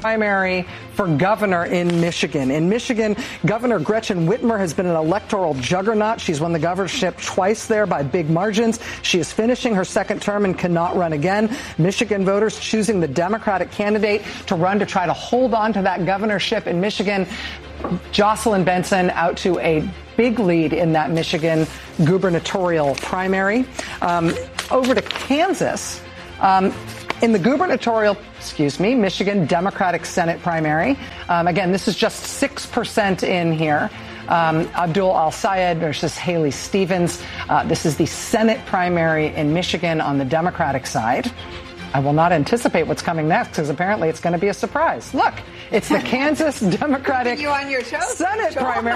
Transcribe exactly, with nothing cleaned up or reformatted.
Primary for governor in Michigan. In Michigan, Governor Gretchen Whitmer has been an electoral juggernaut. She's won the governorship twice there by big margins. She is finishing her second term and cannot run again. Michigan voters choosing the Democratic candidate to run to try to hold on to that governorship in Michigan. Jocelyn Benson out to a big lead in that Michigan gubernatorial primary. Um, over to Kansas. Um, In the gubernatorial, excuse me, Michigan Democratic Senate primary, um, again, this is just six percent in here. Um, Abdul Al-Sayed versus Haley Stevens. Uh, this is the Senate primary in Michigan on the Democratic side. I will not anticipate what's coming next because apparently it's going to be a surprise. Look, it's the Kansas Democratic you on your toes, Senate primary.